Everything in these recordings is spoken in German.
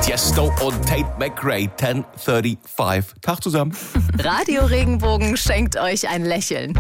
Tiesto und Tate McRae, 10:35. Tag zusammen. Radio Regenbogen schenkt euch ein Lächeln.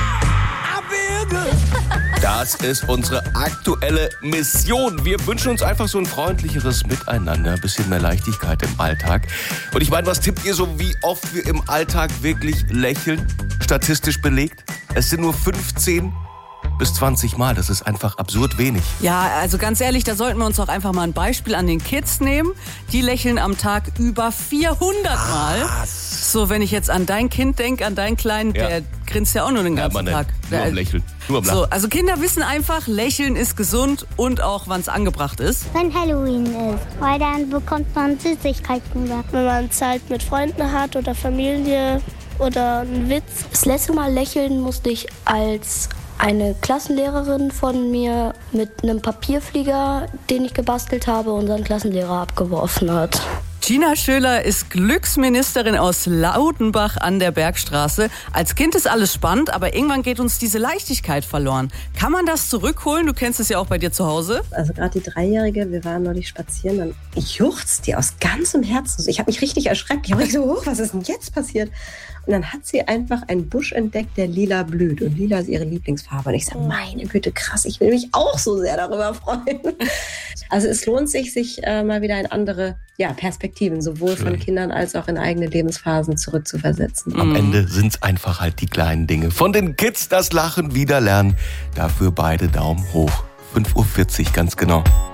Das ist unsere aktuelle Mission. Wir wünschen uns einfach so ein freundlicheres Miteinander, ein bisschen mehr Leichtigkeit im Alltag. Und ich meine, was tippt ihr so, wie oft wir im Alltag wirklich lächeln? Statistisch belegt? Es sind nur 15 bis 20 Mal. Das ist einfach absurd wenig. Ja, also ganz ehrlich, da sollten wir uns auch einfach mal ein Beispiel an den Kids nehmen. Die lächeln am Tag über 400 Mal. So, wenn ich jetzt an dein Kind denke, an deinen Kleinen, der grinst ja auch nur den ganzen Tag. Nur am Lächeln. Nur am Lachen. So, also Kinder wissen einfach, Lächeln ist gesund und auch, wann es angebracht ist. Wenn Halloween ist, weil dann bekommt man Süßigkeiten. Wenn man Zeit mit Freunden hat oder Familie oder einen Witz. Das letzte Mal lächeln musste ich, als eine Klassenlehrerin von mir mit einem Papierflieger, den ich gebastelt habe, unseren Klassenlehrer abgeworfen hat. Gina Schöler ist Glücksministerin aus Lautenbach an der Bergstraße. Als Kind ist alles spannend, aber irgendwann geht uns diese Leichtigkeit verloren. Kann man das zurückholen? Du kennst es ja auch bei dir zu Hause. Also gerade die 3-Jährige, wir waren neulich spazieren, dann juchzt die aus ganzem Herzen. Ich habe mich richtig erschreckt. Ich habe so, was ist denn jetzt passiert? Und dann hat sie einfach einen Busch entdeckt, der lila blüht. Und lila ist ihre Lieblingsfarbe. Und ich sage, meine Güte, krass, ich will mich auch so sehr darüber freuen. Also es lohnt sich mal wieder in andere Perspektiven, sowohl von Kindern als auch in eigene Lebensphasen zurückzuversetzen. Am Ende sind es einfach halt die kleinen Dinge. Von den Kids das Lachen wieder lernen. Dafür beide Daumen hoch. 5:40 Uhr, ganz genau.